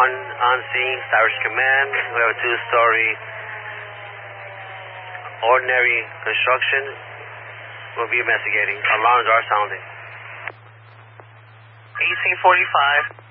on scene, Cyrus Command. We have a 2-story ordinary construction. We'll be investigating. Alarms are sounding. 1845.